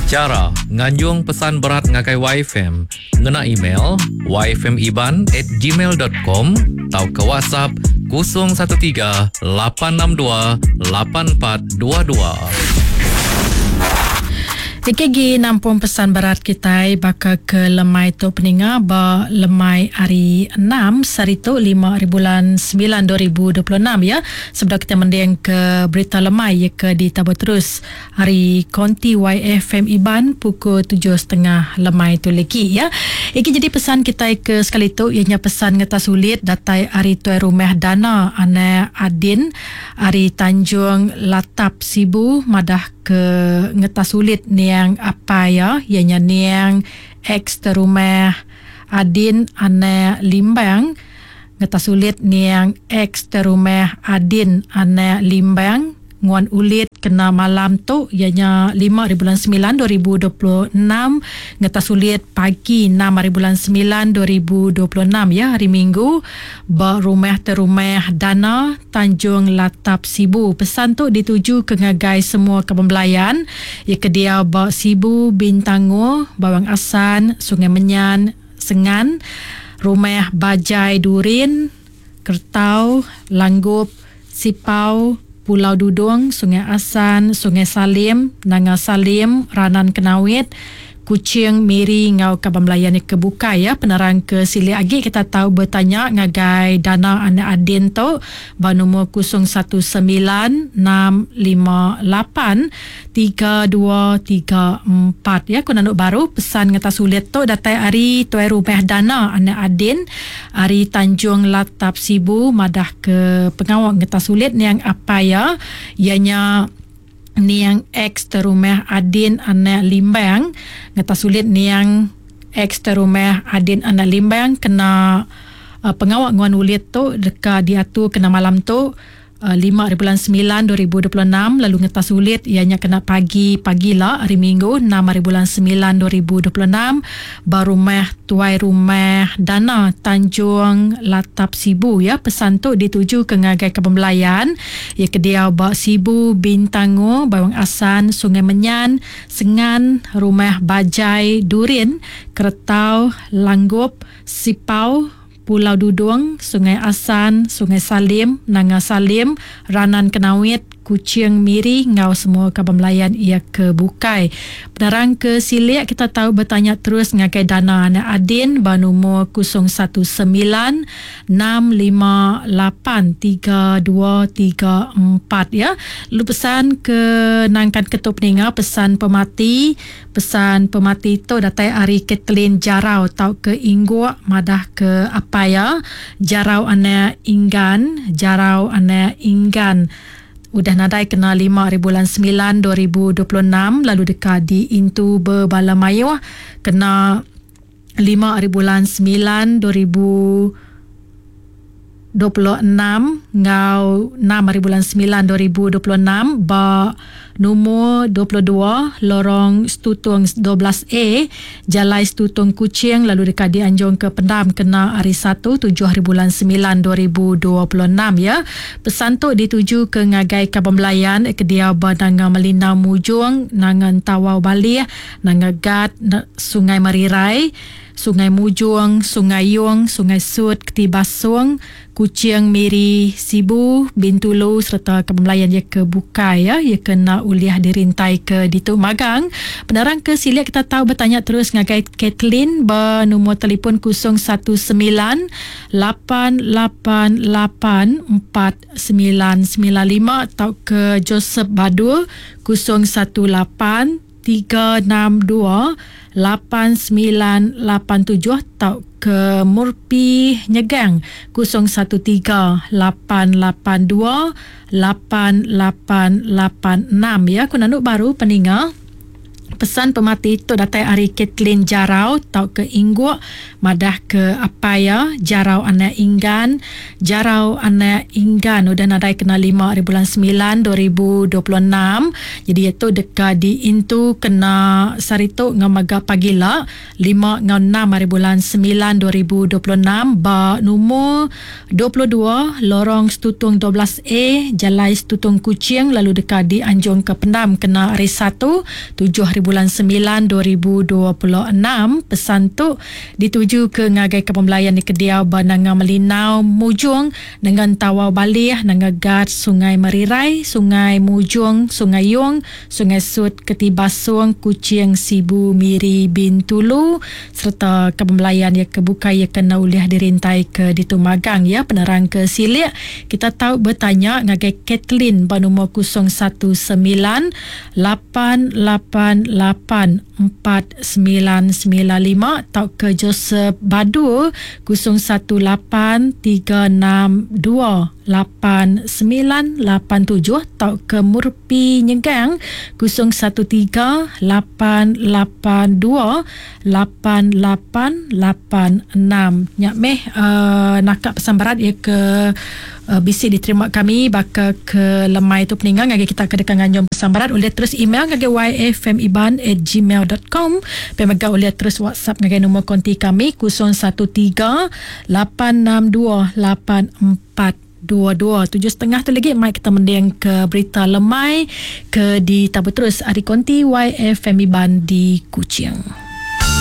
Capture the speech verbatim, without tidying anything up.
Cara nganjung pesan berat ngakai Y F M, ngena email y f m iban at gmail dot com atau ke WhatsApp kosong satu tiga lapan enam dua lapan empat dua dua. Ikegi nampung pesan berat kita bakal ke lemai tu peninga ba lemai hari enam sarito lima bulan sembilan dua ribu dua puluh enam ya. Sebelum kita mendeng ke berita lemai ya ke di tabur terus hari konti Y F M Iban pukul tujuh tiga puluh lemai tu lagi ya. Iki jadi pesan kita ke sekali tu ianya pesan ngeta sulit datai hari tuai rumah dana ane Adin hari Tanjung Latap Sibu madah ke ngeta sulit niang apa ya ianya niang ex terumah Adin ane Limbang ngeta sulit niang ex terumah Adin ane Limbang nguan ulit kena malam tu ianya lima bulan sembilan dua ribu dua puluh enam ngeta sulit pagi enam bulan sembilan dua ribu dua puluh enam ya hari Minggu ba rumah terumah dana Tanjung Latap Sibu. Pesan tu dituju ke ngagai semua kepembelayan ya ke dia ba Sibu Bintango Bawang Asan Sungai Menyan Sengan rumah Bajai Durin Kertau Langgup Sipau Pulau Dudung, Sungai Asan, Sungai Salim, Nanga Salim, Ranan Kenawit, Kuching, Miri, Ngau Kabamlayan kebuka ya. Penerang ke sili agi kita tahu bertanya ngagai dana anak Adin tu ba nombor kosong satu sembilan enam lima lapan tiga dua tiga empat ya. Kunanuk baru pesan ngata sulit tu datai hari tuai rumah dana anak Adin hari Tanjung Latap Sibu madah ke pengawal ngata sulit ni yang apa ya ianya ni yang ex terumah Adin anak Limbang ngata sulit ni yang ex terumah Adin anak Limbang kena uh, pengawal nguan ulit tu dekat diatu kena malam tu uh, lima bulan sembilan dua ribu dua puluh enam lalu ngata sulit ianya kena pagi pagi lah hari Minggu enam bulan sembilan dua ribu dua puluh enam baru rumah tuai rumah dana Tanjung Latap Sibu ya. Pesan tu dituju ke ngagai kepembelayan ya ke dia ba Sibu Bintango Bawang Asan Sungai Menyan Sengan rumah Bajai Durin Kertau Langgup Sipau Pulau Dudung, Sungai Asan, Sungai Salim, Nanga Salim, Ranan Kenawit, Kuching, Miri, Ngau semua kepembelayan ia ke bukai. Penerang ke silik kita tahu bertanya terus ngagai dana anak Adin ba nombor kosong satu sembilan enam lima lapan tiga dua tiga empat ya. Lu pesan ke nangkan ketua peninga pesan pemati pesan pemati tu datai hari Kathleen Jarau tau ke Ingguak madah ke apa ya Jarau anak Inggan Jarau anak Inggan udah nadai kena lima bulan sembilan dua ribu dua puluh enam lalu dekat di Intu Berbalamayu kena lima bulan sembilan dua ribu dua puluh enam ngau enam bulan sembilan dua ribu dua puluh enam ba nombor dua puluh dua lorong Stutung dua belas A Jalai Stutung Kuching lalu dekat di Anjong ke Pendam kena hari satu tujuh bulan sembilan dua ribu dua puluh enam ya. Pesan tu dituju ke ngagai kepembelayan ke dia ba nanga Melina Mujung nangan Tawau Bali nanga Gat Sungai Marirai Sungai Mujung, Sungai Yung, Sungai Sud, Ketibasung, Kuching, Miri, Sibu, Bintulu serta kepembelayan ia ke bukai ya. Ia kena uliah dirintai ke Dituk Magang. Penerang ke silik kita tahu bertanya terus ngagai Kathleen ba nombor telefon kosong satu sembilan lapan lapan lapan empat sembilan sembilan lima atau ke Joseph Badur kosong satu lapan tiga enam dua lapan sembilan lapan tujuh atau ke Murpi Nyegang kosong satu tiga lapan lapan dua lapan lapan lapan enam ya. Kunanuk baru peninga pesan pemati tu datai hari Kathleen Jarau tau ke Ingguak madah ke Apaya Jarau anak Inggan Jarau anak Inggan udah nadai kena lima bulan sembilan dua ribu dua puluh enam jadi itu dekat di Intu kena Sarito ngamaga pagila lima ngau enam bulan sembilan dua ribu dua puluh enam ba nombor dua puluh dua lorong Stutung dua belas A Jalai Stutung Kuching lalu dekat di Anjong ke Pendam kena hari satu tujuh bulan sembilan dua ribu dua puluh enam. Pesan tu dituju ke ngagai kapal melayan di Kediau Bananga Melinau Mujung dengan Tawau Balih dengan Gad Sungai Merirai, Sungai Mujung, Sungai Yung, Sungai Sud Ketibasung, Kuching Sibu Miri Bintulu serta kapal melayan yang kebuka ia kena uliah dirintai ke Ditumagang ya penerang ke Silik. Kita tahu bertanya ngagai Kathleen bernombor kosong satu sembilan lapan lapan lapan empat sembilan sembilan lima atau ke Joseph Badu kosong satu lapan tiga enam dua lapan sembilan lapan tujuh atau ke Murpi Nyegang kosong satu tiga lapan lapan dua lapan lapan lapan enam. Nyak meh uh, nakak pesan berat ia ke uh, bisi diterima kami bakal ke lemai tu peninggal ngagi kita kedekan nganjom pesan berat boleh terus email ngagi y f m iban at gmail dot com pemega boleh terus WhatsApp ngagi nombor konti kami kosong satu tiga lapan enam dua lapan empat dua dua. Tujuh setengah tu lagi mai kita mending ke berita lemai ke di Tabu Terus Ari Konti Y F M Iban di Kuching.